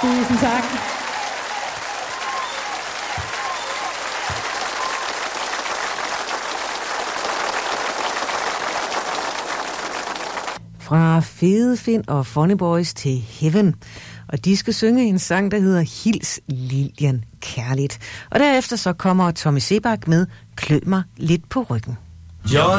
Tusind tak. Fra Fede Finn og Funny Boys til Heaven. Og de skal synge en sang, der hedder Hils Lillian kærligt. Og derefter så kommer Tommy Sebak med Klø mig lidt på ryggen.